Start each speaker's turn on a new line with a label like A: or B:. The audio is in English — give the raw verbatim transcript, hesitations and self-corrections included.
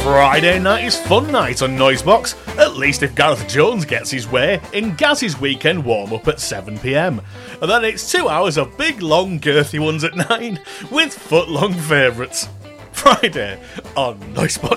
A: Friday night is fun night on Noisebox, at least if Gareth Jones gets his way, in Gaz's weekend warm-up at seven p m. And then it's two hours of big, long, girthy ones at nine, with foot-long favourites. Friday on Noisebox.